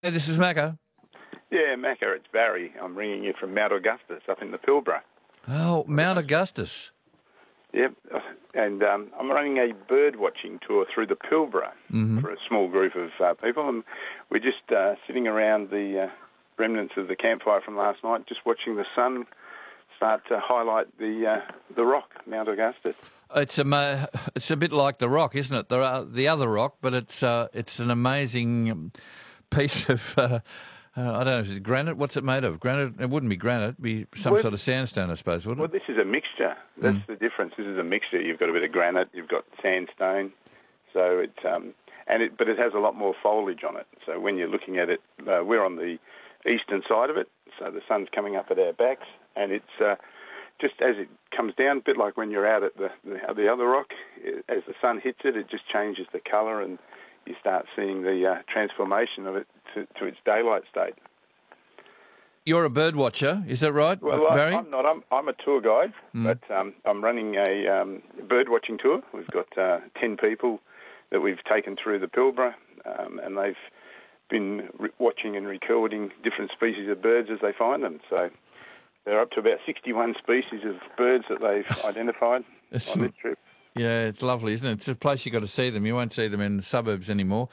Hey, this is Macca. Yeah, Macca, it's Barry. I'm ringing you from Mount Augustus up in the Pilbara. Oh, Mount Augustus. Yep, and I'm running a bird watching tour through the Pilbara for a small group of people, and we're just sitting around the remnants of the campfire from last night, just watching the sun start to highlight the rock, Mount Augustus. It's a bit like the Rock, isn't it? The other rock, but it's an amazing piece of I don't know if it's granite. What's it made of? Granite? It wouldn't be granite. It'd be some sort of sandstone, I suppose, wouldn't it? Well, this is a mixture. That's the difference. This is a mixture. You've got a bit of granite. You've got sandstone. So it's but it has a lot more foliage on it. So when you're looking at it, we're on the eastern side of it. So the sun's coming up at our backs, and it's just as it comes down, a bit like when you're out at the other rock. As the sun hits it, it just changes the colour, and you start seeing the transformation of it to its daylight state. You're a bird watcher, is that right, well, Barry? I'm not. I'm a tour guide, but I'm running a bird watching tour. We've got 10 people that we've taken through the Pilbara, and they've been watching and recording different species of birds as they find them. So they're up to about 61 species of birds that they've identified on this trip. Yeah, it's lovely, isn't it? It's a place you've got to see them. You won't see them in the suburbs anymore.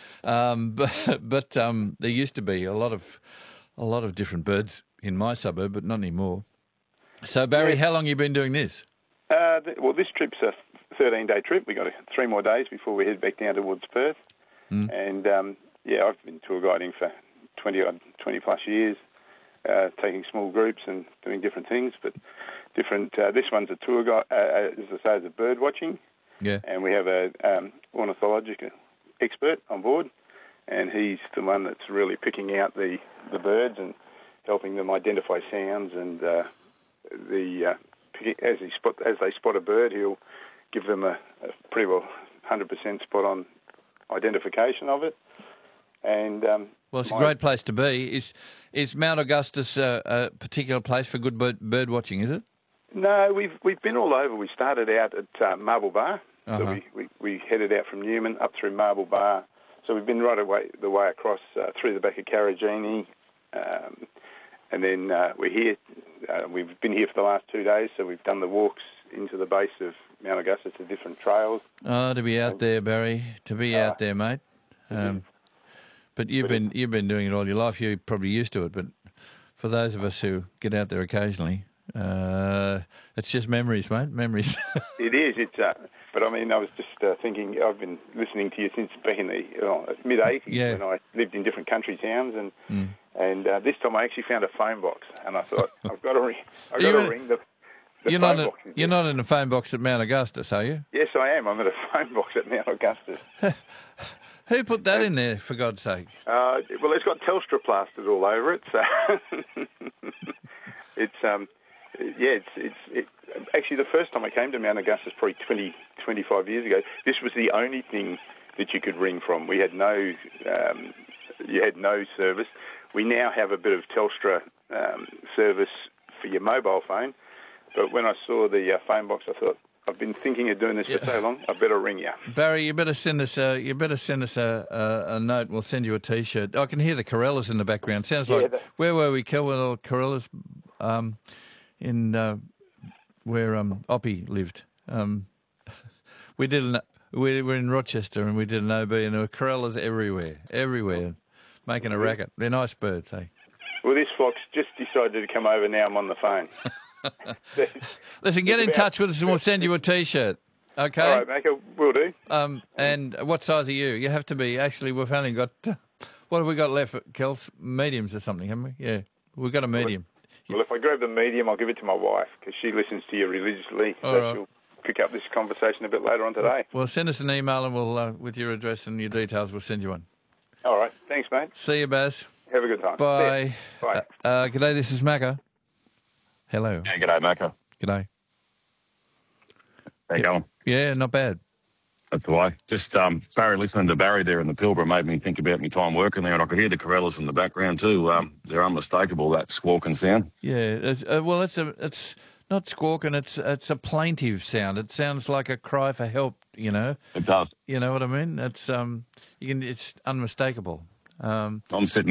But there used to be a lot of different birds in my suburb, but not anymore. So, Barry, how long have you been doing this? Well, this trip's a 13-day trip. We've got 3 more days before we head back down towards Perth. And, I've been tour guiding for 20-plus years, taking small groups and doing different things, but different. This one's a tour guide, as I say, is a bird watching. Yeah. And we have a ornithological expert on board, and he's the one that's really picking out the birds and helping them identify sounds. And as they spot a bird, he'll give them a pretty well 100% spot on identification of it. And well, it's a great place to be. Is Mount Augustus a particular place for good bird watching? Is it? No, we've been all over. We started out at Marble Bar. So we headed out from Newman up through Marble Bar. So we've been right the way across through the back of Karajini, and then we're here. We've been here for the last 2 days, so we've done the walks into the base of Mount Augustus to different trails. Oh, to be out there, Barry, to be out there, mate. But you've been doing it all your life. You're probably used to it. But for those of us who get out there occasionally, it's just memories, mate. Memories. It is. But I mean, I was just thinking. I've been listening to you since back in the mid '80s when I lived in different country towns, and this time I actually found a phone box, and I thought I've got to ring. The you're phone box. You're not in a phone box at Mount Augustus, are you? Yes, I am. I'm at a phone box at Mount Augustus. Who put that in there, for God's sake? Well, it's got Telstra plastered all over it, so it's actually the first time I came to Mount Augustus, probably 25 years ago. This was the only thing that you could ring from. We had you had no service. We now have a bit of Telstra service for your mobile phone, but when I saw the phone box, I thought, I've been thinking of doing this for so long, I better ring you. Barry, you better send us a note. We'll send you a T-shirt. I can hear the Corellas in the background. Sounds like where were we? Kilwell Corellas, in where Oppie lived. We were in Rochester and we did an OB, and there were Corellas everywhere, making a racket. They're nice birds, eh? Well, this fox just decided to come over. Now I'm on the phone. Listen, get in touch with us and we'll send you a T-shirt. Okay? All right, Macca, will do. And what size are you? You have to be. Actually, we've only got, what have we got left, Kels? Mediums or something, haven't we? Yeah, we've got a medium. Well, if I grab the medium, I'll give it to my wife because she listens to you religiously. She'll pick up this conversation a bit later on today. Well, send us an email and we'll, with your address and your details, we'll send you one. All right. Thanks, mate. See you, Baz. Have a good time. Bye. Bye. G'day, this is Macca. Hello. Yeah, g'day, Macca. G'day. How you going? Yeah, not bad. That's the way. Just Barry, listening to Barry there in the Pilbara made me think about my time working there, and I could hear the Corellas in the background too. They're unmistakable, that squawking sound. Yeah, it's not squawking. It's a plaintive sound. It sounds like a cry for help. You know. It does. You know what I mean? It's unmistakable. Um, I'm sitting